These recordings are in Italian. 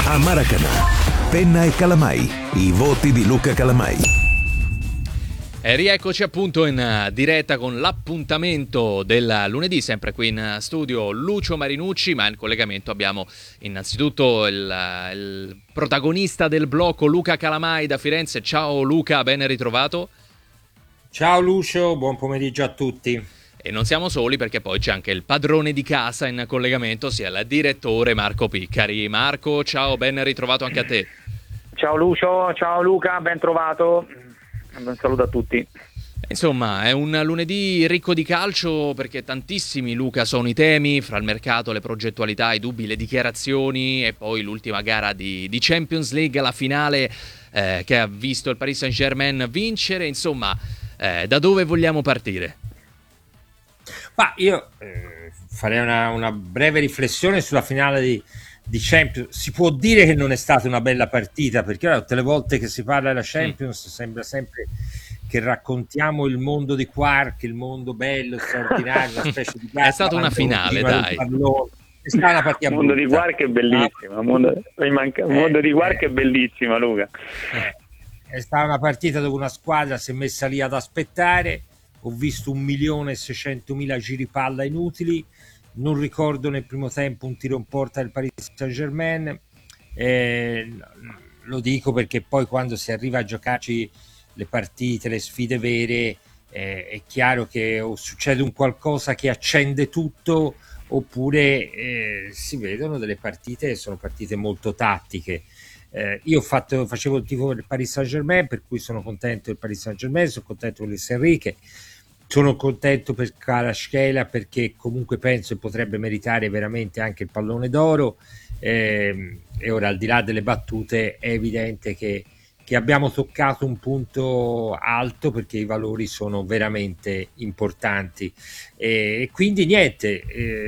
A Maracanã, Penna e Calamai, i voti di Luca Calamai. E rieccoci appunto in diretta con l'appuntamento del lunedì, sempre qui in studio Lucio Marinucci, ma in collegamento abbiamo innanzitutto il protagonista del blocco Luca Calamai da Firenze. Ciao Luca, ben ritrovato. Ciao Lucio, buon pomeriggio a tutti. E non siamo soli, perché poi c'è anche il padrone di casa in collegamento, sia il direttore Marco Piccari. Marco, ciao, ben ritrovato anche a te. Ciao Lucio, ciao Luca, ben trovato. Un saluto a tutti. Insomma, è un lunedì ricco di calcio, perché tantissimi, Luca, sono i temi, fra il mercato, le progettualità, i dubbi, le dichiarazioni e poi l'ultima gara di Champions League, la finale che ha visto il Paris Saint-Germain vincere. Insomma, da dove vogliamo partire? Ma io farei una breve riflessione sulla finale di Champions. Si può dire che non è stata una bella partita, perché tutte le volte che si parla della Champions sembra sempre che raccontiamo il mondo di Quark, il mondo bello, straordinario, una specie di è stata una finale, dai. È stata una partita il mondo brutta. Di Quark è bellissimo, il mondo di Quark è bellissimo, Luca. È stata una partita dove una squadra si è messa lì ad aspettare. Ho visto 1.600.000 giri palla inutili. Non ricordo nel primo tempo un tiro in porta del Paris Saint-Germain. Lo dico perché poi quando si arriva a giocarci le partite, le sfide vere, è chiaro che o succede un qualcosa che accende tutto, oppure si vedono delle partite, sono partite molto tattiche. Io facevo il tifo del Paris Saint-Germain, per cui sono contento del Paris Saint-Germain, sono contento di Luis Enrique, sono contento per Kvaratskhelia, perché comunque penso che potrebbe meritare veramente anche il pallone d'oro. E ora, al di là delle battute, è evidente che abbiamo toccato un punto alto, perché i valori sono veramente importanti, e quindi niente,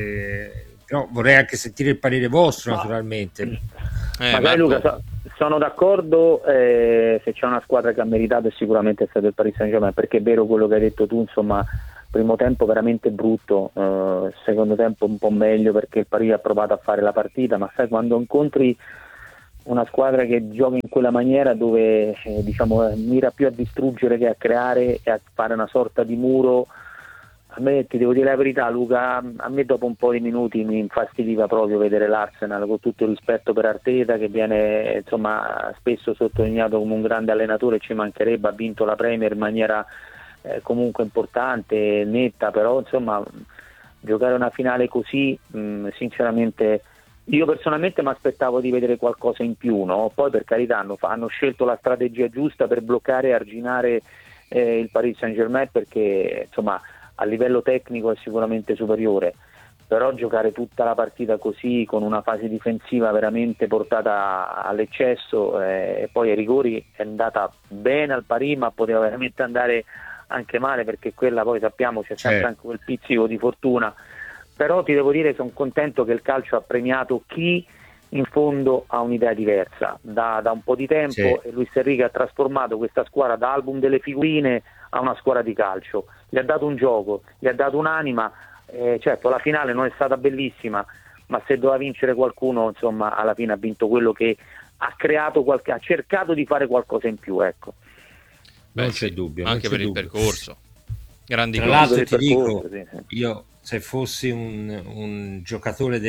però vorrei anche sentire il parere vostro, naturalmente. Magari Luca, sono d'accordo, se c'è una squadra che ha meritato è sicuramente stato il Paris Saint-Germain, perché è vero quello che hai detto tu, insomma, primo tempo veramente brutto, secondo tempo un po' meglio, perché il Paris ha provato a fare la partita, ma sai, quando incontri una squadra che gioca in quella maniera, dove mira più a distruggere che a creare e a fare una sorta di muro, a me, ti devo dire la verità Luca, a me dopo un po' di minuti mi infastidiva proprio vedere l'Arsenal, con tutto il rispetto per Arteta, che viene insomma spesso sottolineato come un grande allenatore, ci mancherebbe, ha vinto la Premier in maniera comunque importante, netta, però insomma giocare una finale così, sinceramente io personalmente mi aspettavo di vedere qualcosa in più, no? Poi per carità hanno scelto la strategia giusta per bloccare e arginare il Paris Saint-Germain, perché insomma a livello tecnico è sicuramente superiore, però giocare tutta la partita così, con una fase difensiva veramente portata all'eccesso, e poi ai rigori è andata bene al Paris, ma poteva veramente andare anche male, perché quella poi sappiamo c'è sempre anche quel pizzico di fortuna. Però ti devo dire, sono contento che il calcio ha premiato chi in fondo ha un'idea diversa da un po' di tempo, e Luis Enrique ha trasformato questa squadra da album delle figurine a una squadra di calcio, gli ha dato un gioco, gli ha dato un'anima. Certo, la finale non è stata bellissima, ma se doveva vincere qualcuno, insomma, alla fine ha vinto quello che ha creato ha cercato di fare qualcosa in più, ecco. Non c'è dubbio, anche per il percorso, grandi tra cose. l'altro ti dico, io se fossi un giocatore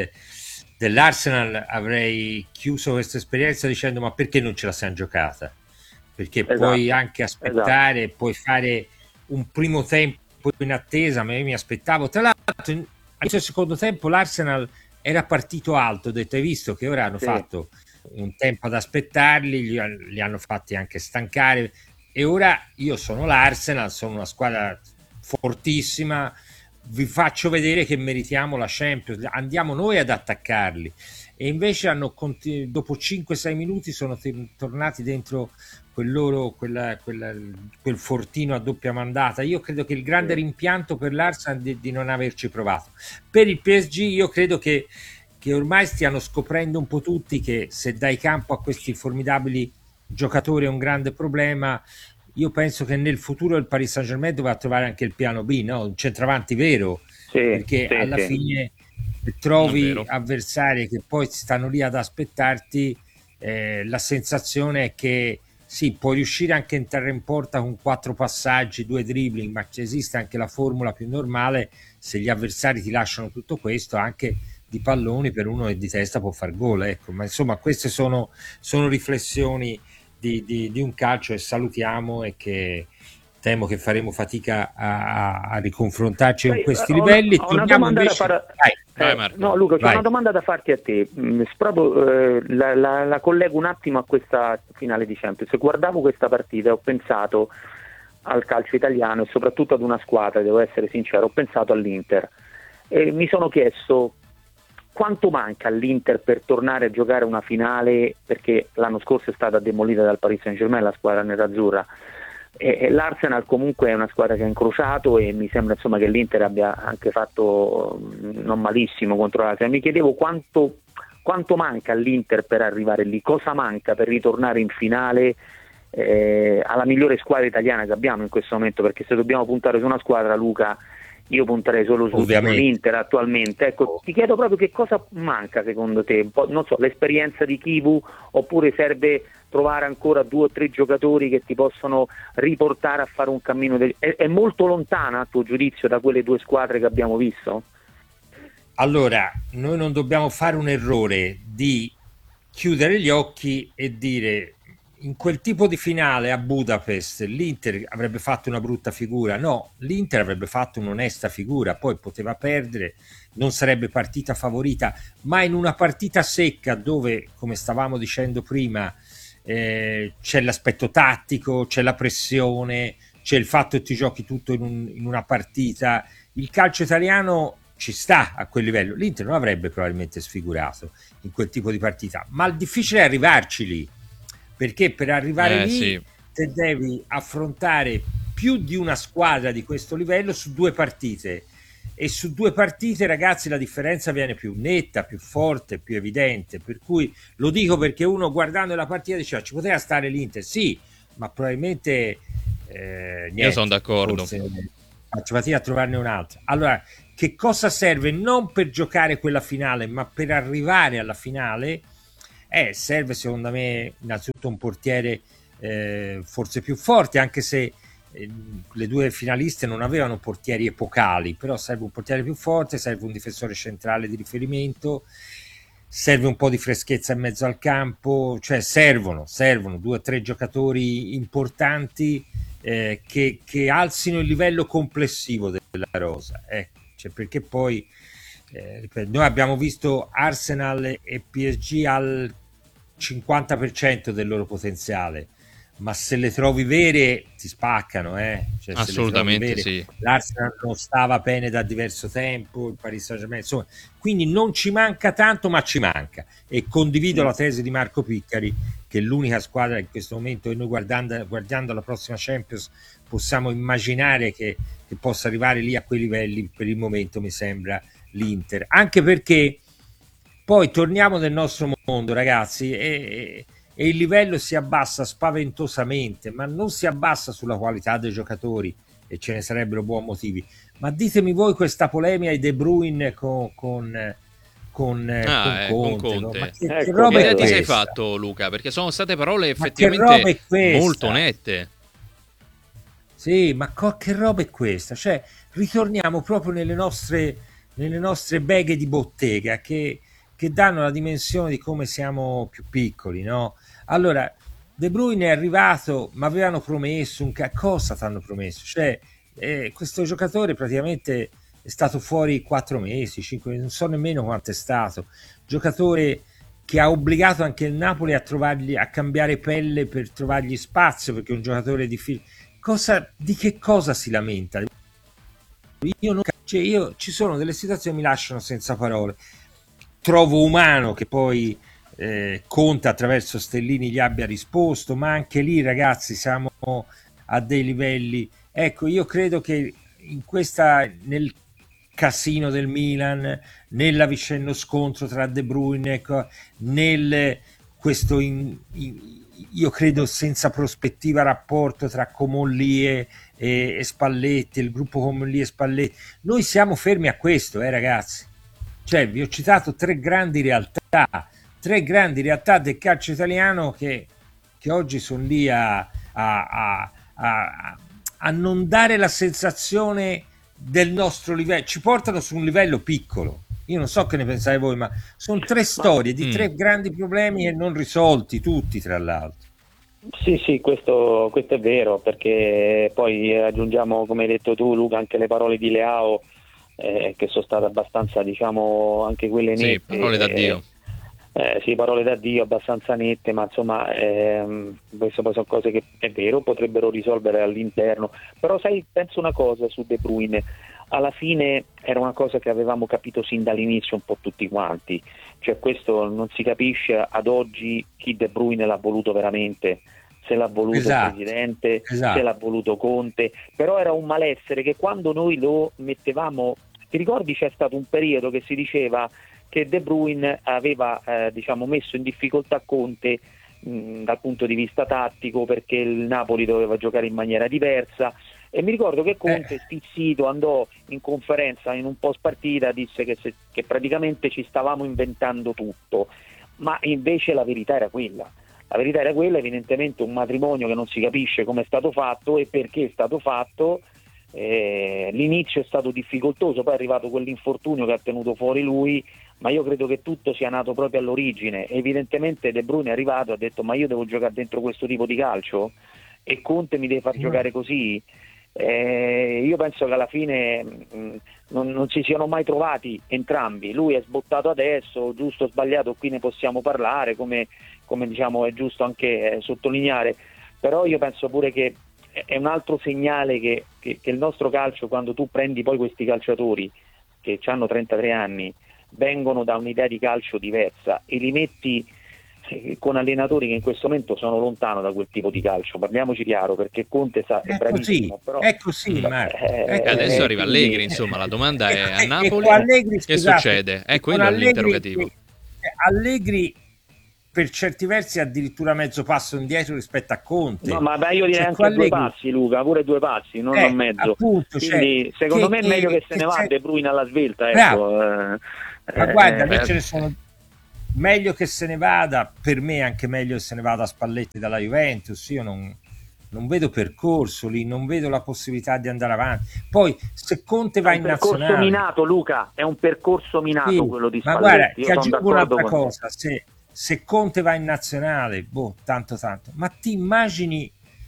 dell'Arsenal avrei chiuso questa esperienza dicendo: ma perché non ce la siamo giocata? Perché puoi anche aspettare, puoi fare un primo tempo in attesa, ma io mi aspettavo. Tra l'altro, all'inizio del secondo tempo l'Arsenal era partito alto, ho detto: hai visto che ora hanno fatto un tempo ad aspettarli, li hanno fatti anche stancare, e ora io sono l'Arsenal, sono una squadra fortissima, vi faccio vedere che meritiamo la Champions, andiamo noi ad attaccarli. E invece dopo 5-6 minuti sono tornati dentro quel fortino a doppia mandata. Io credo che il grande rimpianto per l'Arsenal di non averci provato. Per il PSG io credo che ormai stiano scoprendo un po' tutti che se dai campo a questi formidabili giocatori è un grande problema. Io penso che nel futuro il Paris Saint-Germain dovrà trovare anche il piano B, no? Un centravanti vero, perché alla fine e trovi avversari che poi stanno lì ad aspettarti, la sensazione è che sì, puoi riuscire anche a entrare in porta con 4 passaggi, 2 dribbling, ma esiste anche la formula più normale: se gli avversari ti lasciano tutto questo, anche di palloni per uno che di testa può far gol, ecco. Ma insomma queste sono riflessioni di un calcio che salutiamo e che temo che faremo fatica a riconfrontarci con questi livelli. Ho una domanda da fare. No, Luca, c'è una domanda da farti a te. Proprio la collego un attimo a questa finale di Champions. Se guardavo questa partita e ho pensato al calcio italiano e soprattutto ad una squadra, devo essere sincero, ho pensato all'Inter e mi sono chiesto quanto manca all'Inter per tornare a giocare una finale, perché l'anno scorso è stata demolita dal Paris Saint-Germain, la squadra nerazzurra. L'Arsenal comunque è una squadra che ha incrociato e mi sembra insomma che l'Inter abbia anche fatto non malissimo contro l'Arsenal. Mi chiedevo quanto manca all'Inter per arrivare lì, cosa manca per ritornare in finale alla migliore squadra italiana che abbiamo in questo momento, perché se dobbiamo puntare su una squadra, Luca, io punterei solo sull'Inter attualmente. Ecco, ti chiedo proprio che cosa manca secondo te, un po', non so, l'esperienza di Chivu, oppure serve trovare ancora 2 o 3 giocatori che ti possono riportare a fare un cammino è molto lontana a tuo giudizio da quelle 2 squadre che abbiamo visto? Allora, noi non dobbiamo fare un errore di chiudere gli occhi e dire in quel tipo di finale a Budapest l'Inter avrebbe fatto una brutta figura. No, l'Inter avrebbe fatto un'onesta figura, poi poteva perdere, non sarebbe partita favorita, ma in una partita secca dove, come stavamo dicendo prima, c'è l'aspetto tattico, c'è la pressione, c'è il fatto che ti giochi tutto in una partita. Il calcio italiano ci sta a quel livello. L'Inter non avrebbe probabilmente sfigurato in quel tipo di partita, ma il difficile è arrivarci lì, perché per arrivare lì te devi affrontare più di una squadra di questo livello su 2 partite, e su 2 partite, ragazzi, la differenza viene più netta, più forte, più evidente. Per cui lo dico perché uno guardando la partita diceva ci poteva stare l'Inter, sì, ma probabilmente niente. Io sono d'accordo, faccio fatica a trovarne un'altra. Allora, che cosa serve non per giocare quella finale, ma per arrivare alla finale? Serve secondo me innanzitutto un portiere forse più forte, anche se le 2 finaliste non avevano portieri epocali, però serve un portiere più forte, serve un difensore centrale di riferimento, serve un po' di freschezza in mezzo al campo, cioè servono 2 o 3 giocatori importanti che alzino il livello complessivo della rosa, cioè, perché poi noi abbiamo visto Arsenal e PSG al 50% del loro potenziale, ma se le trovi vere ti spaccano, cioè, assolutamente vere, sì. L'Arsenal non stava bene da diverso tempo, il Paris Saint-Germain, insomma, quindi non ci manca tanto, ma ci manca. E condivido la tesi di Marco Piccari che l'unica squadra in questo momento, e noi guardando la prossima Champions possiamo immaginare che possa arrivare lì a quei livelli, per il momento mi sembra l'Inter, anche perché poi torniamo nel nostro mondo, ragazzi, e il livello si abbassa spaventosamente, ma non si abbassa sulla qualità dei giocatori, e ce ne sarebbero buoni motivi, ma ditemi voi questa polemica di De Bruyne con Conte, no? Ma che roba idea è ti sei questa? fatto, Luca? Perché sono state parole effettivamente molto nette. Sì, ma che roba è questa? Cioè, ritorniamo proprio nelle nostre beghe di bottega che danno la dimensione di come siamo più piccoli, no? Allora, De Bruyne è arrivato, ma avevano promesso cosa ti hanno promesso? Cioè, questo giocatore praticamente è stato fuori 4 mesi, 5, non so nemmeno quanto è stato. Giocatore che ha obbligato anche il Napoli a cambiare pelle per trovargli spazio, perché è un giocatore di di che cosa si lamenta? Ci sono delle situazioni che mi lasciano senza parole. Trovo umano che poi Conte attraverso Stellini gli abbia risposto, ma anche lì, ragazzi, siamo a dei livelli. Ecco, io credo che nel casino del Milan, nello scontro tra De Bruyne, ecco, io credo senza prospettiva rapporto tra Comolli e Spalletti, il gruppo Comolli e Spalletti, noi siamo fermi a questo, ragazzi. Cioè, vi ho citato tre grandi realtà del calcio italiano che oggi sono lì a non dare la sensazione del nostro livello, ci portano su un livello piccolo. Io non so che ne pensate voi, ma sono tre storie di tre grandi problemi e non risolti tutti, tra l'altro. Sì, questo è vero, perché poi aggiungiamo, come hai detto tu Luca, anche le parole di Leao, che sono state abbastanza, diciamo, anche quelle nette. Sì, parole da Dio. Sì, parole da Dio abbastanza nette, ma insomma queste poi sono cose che è vero potrebbero risolvere all'interno. Però sai, penso una cosa su De Bruyne, alla fine era una cosa che avevamo capito sin dall'inizio un po' tutti quanti, cioè questo non si capisce ad oggi chi De Bruyne l'ha voluto veramente, se l'ha voluto il Presidente, se l'ha voluto Conte, però era un malessere che quando noi lo mettevamo, ti ricordi, c'è stato un periodo che si diceva che De Bruyne aveva diciamo messo in difficoltà Conte dal punto di vista tattico, perché il Napoli doveva giocare in maniera diversa, e mi ricordo che Conte stizzito andò in conferenza in un post partita, disse che praticamente ci stavamo inventando tutto, ma invece la verità era quella. La verità era quella, evidentemente un matrimonio che non si capisce come è stato fatto e perché è stato fatto. L'inizio è stato difficoltoso, poi è arrivato quell'infortunio che ha tenuto fuori lui, ma io credo che tutto sia nato proprio all'origine. Evidentemente De Bruyne è arrivato e ha detto: ma io devo giocare dentro questo tipo di calcio e Conte mi deve far giocare così. Io penso che alla fine non si siano mai trovati entrambi. Lui è sbottato adesso, giusto o sbagliato qui ne possiamo parlare, come diciamo è giusto anche sottolineare, però io penso pure che è un altro segnale che il nostro calcio, quando tu prendi poi questi calciatori che hanno 33 anni, vengono da un'idea di calcio diversa e li metti con allenatori che in questo momento sono lontano da quel tipo di calcio, parliamoci chiaro, perché Conte è bravissimo, però è così, Marco. Adesso arriva Allegri, insomma, la domanda è: a Napoli Allegri, che succede? È quello l'interrogativo. Allegri per certi versi addirittura mezzo passo indietro rispetto a Conte. No, ma io direi anche Allegri, 2 passi, Luca, pure 2 passi, non mezzo. Appunto, quindi secondo me è meglio che se ne va De Bruyne alla svelta, ecco. Ma guarda, lì ce ne sono. Meglio che se ne vada, per me anche meglio che se ne vada Spalletti dalla Juventus. Io non vedo percorso lì, non vedo la possibilità di andare avanti. Poi se Conte va in nazionale, è un percorso minato, Luca, è un percorso minato quello di Spalletti. Ma guarda, ti aggiungo un'altra cosa, se Conte va in nazionale, tanto, ma ti immagini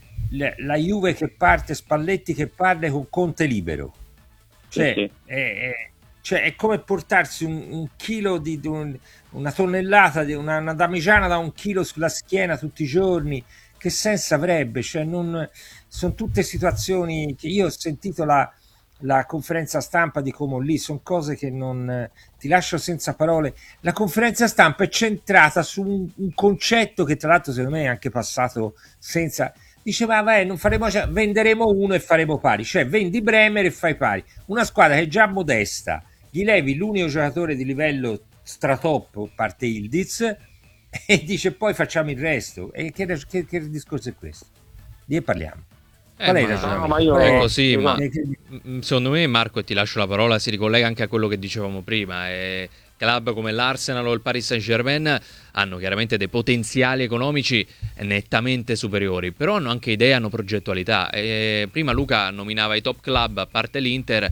la Juve che parte, Spalletti che parla con Conte libero? Cioè, sì. Cioè è come portarsi un chilo una tonnellata di una damigiana da 1 chilo sulla schiena tutti i giorni. Che senso avrebbe? Cioè, sono tutte situazioni che io ho sentito la conferenza stampa di Comolli, sono cose che non ti lascio senza parole. La conferenza stampa è centrata su un concetto che tra l'altro secondo me è anche passato senza. Diceva, non faremo, venderemo uno e faremo pari, cioè vendi Bremer e fai pari. Una squadra che è già modesta, gli levi l'unico giocatore di livello stratop, a parte Ildiz, e dice poi facciamo il resto. E che discorso è questo? Di che parliamo? Qual è il ragionamento? È così, ma secondo me, Marco, e ti lascio la parola, si ricollega anche a quello che dicevamo prima. Club come l'Arsenal o il Paris Saint-Germain hanno chiaramente dei potenziali economici nettamente superiori, però hanno anche idee, hanno progettualità. Prima Luca nominava i top club, a parte l'Inter,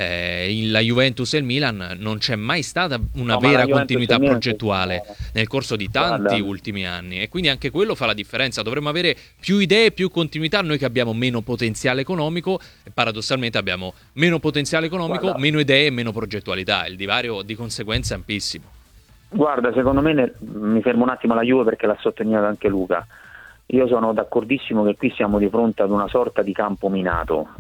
la Juventus e il Milan, non c'è mai stata una vera continuità progettuale nel corso di tanti ultimi anni, e quindi anche quello fa la differenza. Dovremmo avere più idee, più continuità, noi che abbiamo meno potenziale economico, e paradossalmente abbiamo meno potenziale economico, meno idee e meno progettualità. Il divario di conseguenza è ampissimo. Guarda, secondo me, mi fermo un attimo alla Juve perché l'ha sottolineato anche Luca. Io sono d'accordissimo che qui siamo di fronte ad una sorta di campo minato,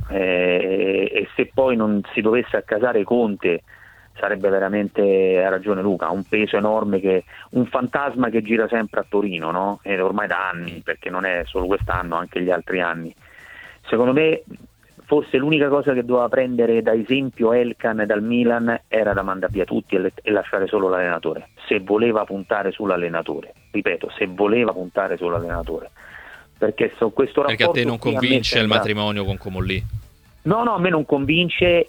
e se poi non si dovesse accasare Conte sarebbe veramente, ha ragione Luca, un peso enorme, un fantasma che gira sempre a Torino, no? E ormai da anni, perché non è solo quest'anno, anche gli altri anni. Secondo me forse l'unica cosa che doveva prendere da esempio Elkan dal Milan era da mandare via tutti e lasciare solo l'allenatore, se voleva puntare sull'allenatore, ripeto, se voleva puntare sull'allenatore, perché questo rapporto, perché a te non convince il matrimonio con Comolli? No, no, a me non convince,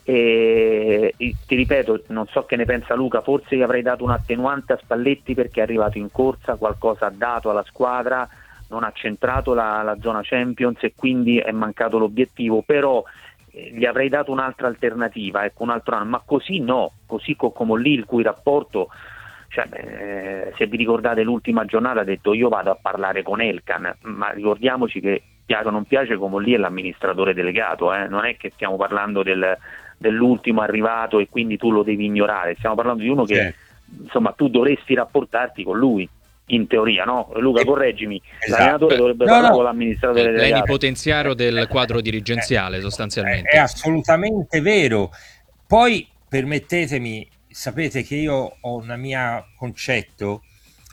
ti ripeto, non so che ne pensa Luca, forse gli avrei dato un attenuante a Spalletti perché è arrivato in corsa, qualcosa ha dato alla squadra, non ha centrato la zona Champions e quindi è mancato l'obiettivo, però gli avrei dato un'altra alternativa, ecco, un altro anno, ma così no, così come lì il cui rapporto, cioè, se vi ricordate l'ultima giornata ha detto io vado a parlare con Elkan, ma ricordiamoci che piace o non piace come lì è l'amministratore delegato, non è che stiamo parlando dell'ultimo arrivato e quindi tu lo devi ignorare, stiamo parlando di uno che insomma tu dovresti rapportarti con lui. In teoria, no? Luca, correggimi, l'allenatore dovrebbe parlare con l'amministratore delegato. Plenipotenziario del quadro dirigenziale, sostanzialmente. È assolutamente vero. Poi, permettetemi, sapete che io ho un mio concetto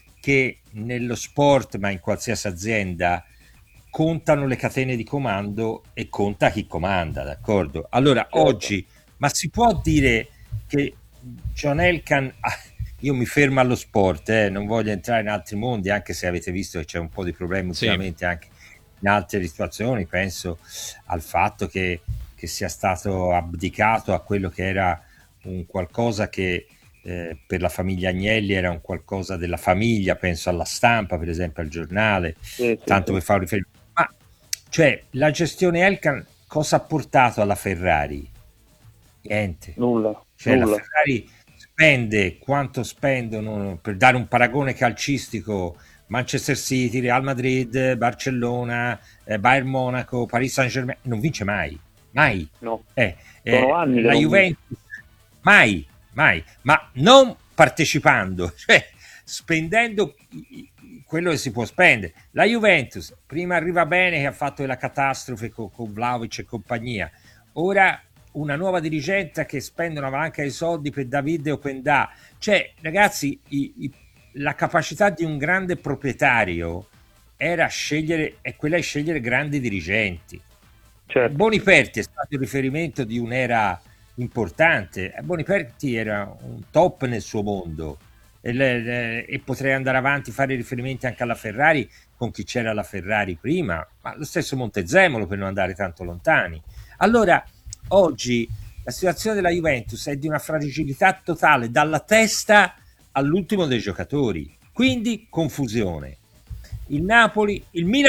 che nello sport, ma in qualsiasi azienda, contano le catene di comando e conta chi comanda, d'accordo? Allora, certo. Oggi, ma si può dire che John Elkann... Io mi fermo allo sport, non voglio entrare in altri mondi, anche se avete visto che c'è un po' di problemi ultimamente anche in altre situazioni. Penso al fatto che sia stato abdicato a quello che era un qualcosa che per la famiglia Agnelli era un qualcosa della famiglia, penso alla Stampa, per esempio al giornale, tanto per fare un riferimento. Ma cioè, la gestione Elkann cosa ha portato alla Ferrari? Niente. Nulla. Cioè, la Ferrari spende quanto spendono, per dare un paragone calcistico, Manchester City, Real Madrid, Barcellona, Bayern Monaco, Paris Saint-Germain, non vince mai. No. Sono anni la Juventus mai, ma non partecipando, cioè spendendo quello che si può spendere. La Juventus prima arriva bene, che ha fatto la catastrofe con Vlahovic e compagnia, ora una nuova dirigente che spende una valanga di soldi per David e Openda. Cioè, ragazzi, la capacità di un grande proprietario era quella di scegliere grandi dirigenti. Certo. Boniperti è stato il riferimento di un'era importante. Boniperti era un top nel suo mondo e potrei andare avanti, fare riferimenti anche alla Ferrari con chi c'era la Ferrari prima, ma lo stesso Montezemolo, per non andare tanto lontani. Allora, oggi la situazione della Juventus è di una fragilità totale dalla testa all'ultimo dei giocatori, quindi confusione. Il Napoli, il Milan